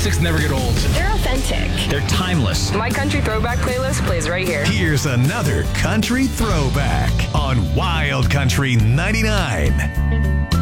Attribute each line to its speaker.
Speaker 1: classics never get old.
Speaker 2: They're authentic.
Speaker 1: They're timeless.
Speaker 3: My country throwback playlist plays right here.
Speaker 4: Here's another country throwback on Wild Country 99.